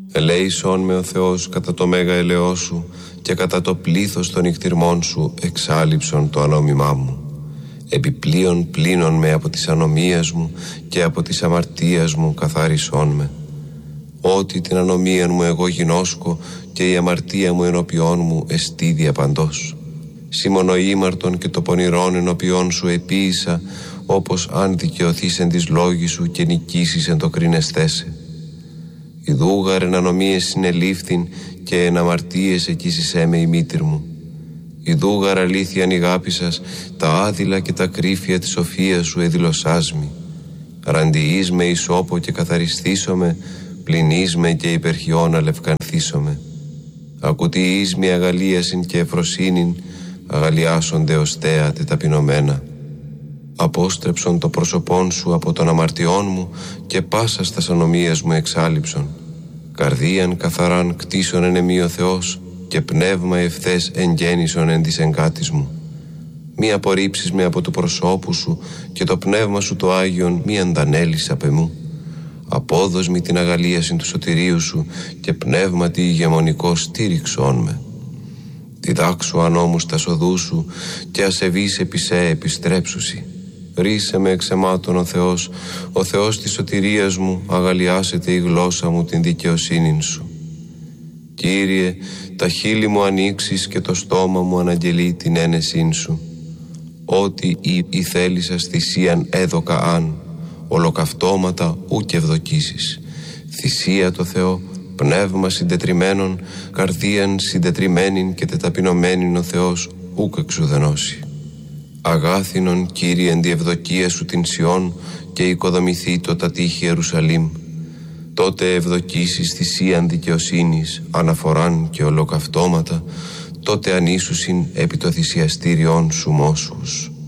Ελέησόν με ο Θεός κατά το μέγα ελαιό σου και κατά το πλήθος των νυχτηρμών σου εξάλειψον το ανόμημά μου. Επιπλέον πλύνον με από τις ανομίας μου και από τις αμαρτίας μου καθάρισόν με. Ότι την ανομία μου εγώ γινώσκω και η αμαρτία μου ενώπιόν μου εστί διαπαντός. Σιμωνοήμαρτον και το πονηρόν ενώπιόν σου επίησα, όπως αν δικαιωθείς εν της λόγης σου και νικήσεις εν το κρίνεσθέσαι. Ιδούγαρ εν ανομίες συνελήφθην και εν αμαρτίες εκείσισέ με η μήτηρ μου. Ιδούγαρ αλήθειαν ηγάπησας τα άδειλα και τα κρύφια της σοφίας σου εδηλωσάς μη. Ραντιείς με ισόπο και καθαριστήσομαι, πληνείς με και υπερχιών αλευκανθήσομαι. Ακουτιείς με αγαλίασιν και εφροσύνην, αγαλιάσονται οστέα τε ταπεινωμένα. Απόστρεψον το πρόσωπόν σου από των αμαρτιών μου και πάσα στας ανομίας μου εξάλειψον. Καρδίαν καθαράν κτίσον εν εμεί ο Θεός και πνεύμα ευθές εγγέννησον εν της εγκάτης μου. Μη απορρίψεις με από του προσώπου σου και το πνεύμα σου το Άγιον μη αντανέλεις απ' εμού. Απόδος μη την αγαλίαση του σωτηρίου σου και πνεύματι ηγεμονικό στήριξόν με. Διδάξου ανώμους τα σοδού σου και ασεβείς επί σε επιστρέψουσι. Ρίσε με εξαιμάτων ο Θεός της σωτηρίας μου, αγαλιάσετε η γλώσσα μου την δικαιοσύνην σου. Κύριε, τα χείλη μου ανοίξεις και το στόμα μου αναγγελεί την ένεσήν σου. Ότι η θέλησας θυσίαν έδωκα αν, ολοκαυτώματα ούκ ευδοκίσεις. Θυσία το Θεό, πνεύμα συντετριμένον, καρδίαν συντετριμένην και τεταπεινωμένην ο Θεός ούκ εξουδενώσει. Αγάθινον Κύριε εν τη ευδοκία σου την Σιών και οικοδομηθεί το τα τείχη Ιερουσαλήμ. Τότε ευδοκίσεις θυσίαν δικαιοσύνης, αναφοράν και ολοκαυτώματα, τότε ανήσουσιν επί το θυσιαστήριον σου μόσχους.